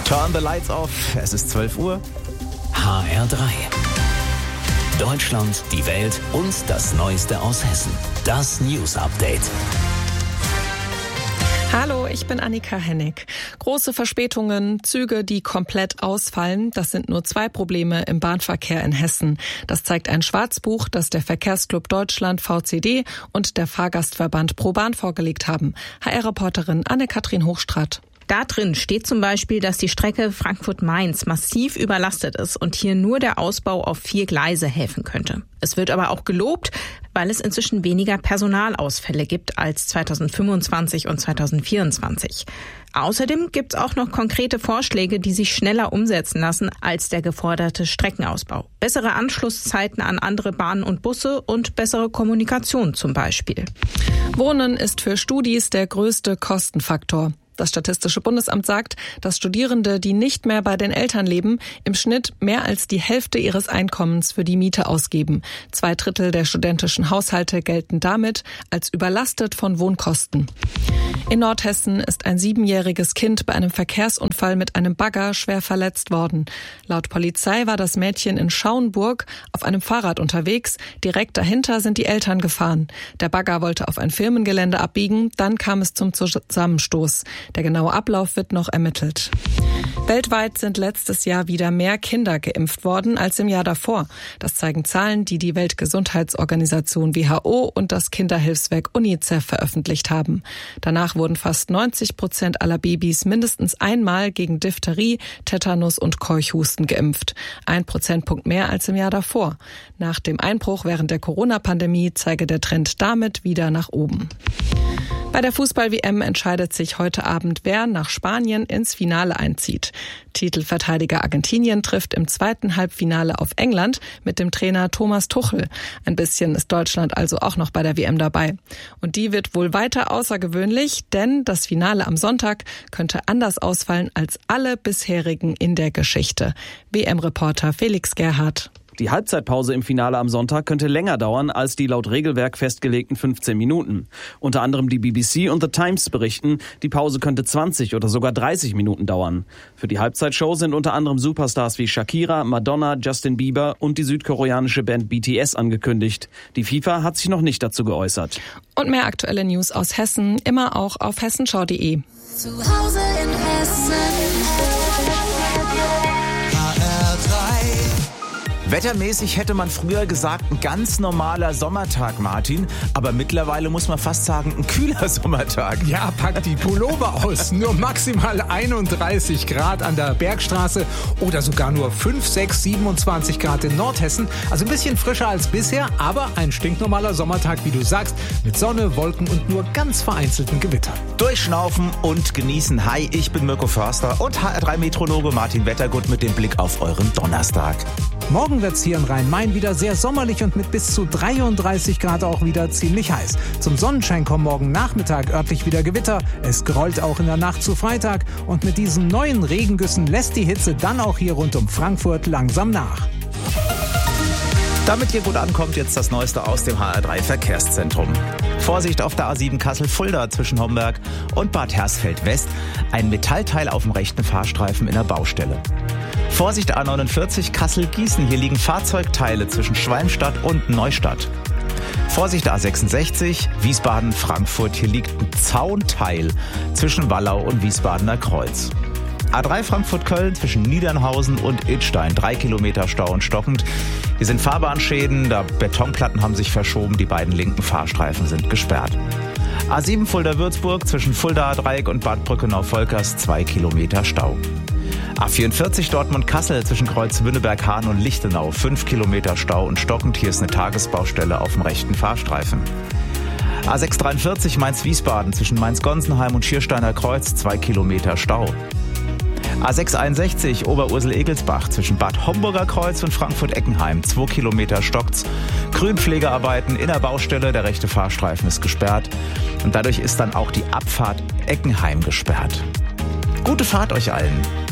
Turn the lights off. Es ist 12 Uhr. HR3. Deutschland, die Welt und das Neueste aus Hessen. Das News Update. Hallo, ich bin Annika Hennig. Große Verspätungen, Züge, die komplett ausfallen, das sind nur 2 Probleme im Bahnverkehr in Hessen. Das zeigt ein Schwarzbuch, das der Verkehrsclub Deutschland VCD und der Fahrgastverband ProBahn vorgelegt haben. HR-Reporterin Anne-Kathrin Hochstraat. Da drin steht zum Beispiel, dass die Strecke Frankfurt-Mainz massiv überlastet ist und hier nur der Ausbau auf 4 Gleise helfen könnte. Es wird aber auch gelobt, weil es inzwischen weniger Personalausfälle gibt als 2025 und 2024. Außerdem gibt es auch noch konkrete Vorschläge, die sich schneller umsetzen lassen als der geforderte Streckenausbau. Bessere Anschlusszeiten an andere Bahnen und Busse und bessere Kommunikation zum Beispiel. Wohnen ist für Studis der größte Kostenfaktor. Das Statistische Bundesamt sagt, dass Studierende, die nicht mehr bei den Eltern leben, im Schnitt mehr als die Hälfte ihres Einkommens für die Miete ausgeben. 2/3 der studentischen Haushalte gelten damit als überlastet von Wohnkosten. In Nordhessen ist ein 7-jähriges Kind bei einem Verkehrsunfall mit einem Bagger schwer verletzt worden. Laut Polizei war das Mädchen in Schauenburg auf einem Fahrrad unterwegs. Direkt dahinter sind die Eltern gefahren. Der Bagger wollte auf ein Firmengelände abbiegen, dann kam es zum Zusammenstoß. Der genaue Ablauf wird noch ermittelt. Weltweit sind letztes Jahr wieder mehr Kinder geimpft worden als im Jahr davor. Das zeigen Zahlen, die die Weltgesundheitsorganisation WHO und das Kinderhilfswerk UNICEF veröffentlicht haben. Danach wurden fast 90% aller Babys mindestens einmal gegen Diphtherie, Tetanus und Keuchhusten geimpft. 1 Prozentpunkt mehr als im Jahr davor. Nach dem Einbruch während der Corona-Pandemie zeige der Trend damit wieder nach oben. Bei der Fußball-WM entscheidet sich heute Abend, wer nach Spanien ins Finale einzieht. Titelverteidiger Argentinien trifft im 2. Halbfinale auf England mit dem Trainer Thomas Tuchel. Ein bisschen ist Deutschland also auch noch bei der WM dabei. Und die wird wohl weiter außergewöhnlich, denn das Finale am Sonntag könnte anders ausfallen als alle bisherigen in der Geschichte. WM-Reporter Felix Gerhardt. Die Halbzeitpause im Finale am Sonntag könnte länger dauern als die laut Regelwerk festgelegten 15 Minuten. Unter anderem die BBC und The Times berichten, die Pause könnte 20 oder sogar 30 Minuten dauern. Für die Halbzeitshow sind unter anderem Superstars wie Shakira, Madonna, Justin Bieber und die südkoreanische Band BTS angekündigt. Die FIFA hat sich noch nicht dazu geäußert. Und mehr aktuelle News aus Hessen, immer auch auf hessenschau.de. Zu Hause in Hessen. Wettermäßig hätte man früher gesagt, ein ganz normaler Sommertag, Martin. Aber mittlerweile muss man fast sagen, ein kühler Sommertag. Ja, pack die Pullover aus. Nur maximal 31 Grad an der Bergstraße oder sogar nur 5, 6, 27 Grad in Nordhessen. Also ein bisschen frischer als bisher, aber ein stinknormaler Sommertag, wie du sagst, mit Sonne, Wolken und nur ganz vereinzelten Gewittern. Durchschnaufen und genießen. Hi, ich bin Mirko Förster und HR3-Meteorologe Martin Wettergut mit dem Blick auf euren Donnerstag. Morgen wird's hier in Rhein-Main wieder sehr sommerlich und mit bis zu 33 Grad auch wieder ziemlich heiß. Zum Sonnenschein kommen morgen Nachmittag örtlich wieder Gewitter. Es grollt auch in der Nacht zu Freitag. Und mit diesen neuen Regengüssen lässt die Hitze dann auch hier rund um Frankfurt langsam nach. Damit ihr gut ankommt, jetzt das Neueste aus dem HR3 Verkehrszentrum. Vorsicht auf der A7 Kassel-Fulda zwischen Homberg und Bad Hersfeld West. Ein Metallteil auf dem rechten Fahrstreifen in der Baustelle. Vorsicht A49 Kassel-Gießen. Hier liegen Fahrzeugteile zwischen Schwalmstadt und Neustadt. Vorsicht A66 Wiesbaden-Frankfurt. Hier liegt ein Zaunteil zwischen Wallau und Wiesbadener Kreuz. A3 Frankfurt-Köln zwischen Niedernhausen und Idstein. 3 Kilometer Stau und stockend. Hier sind Fahrbahnschäden, da Betonplatten haben sich verschoben. Die beiden linken Fahrstreifen sind gesperrt. A7 Fulda-Würzburg zwischen Fulda-Dreieck und Bad Brückenau-Volkers. 2 Kilometer Stau. A44 Dortmund-Kassel zwischen Kreuz Wünneberg-Hahn und Lichtenau. 5 Kilometer Stau und stockend. Hier ist eine Tagesbaustelle auf dem rechten Fahrstreifen. A643 Mainz-Wiesbaden zwischen Mainz-Gonsenheim und Schiersteiner Kreuz. 2 Kilometer Stau. A661 Oberursel-Egelsbach zwischen Bad Homburger Kreuz und Frankfurt-Eckenheim. 2 Kilometer stockt's. Grünpflegearbeiten in der Baustelle. Der rechte Fahrstreifen ist gesperrt. Und dadurch ist dann auch die Abfahrt Eckenheim gesperrt. Gute Fahrt euch allen.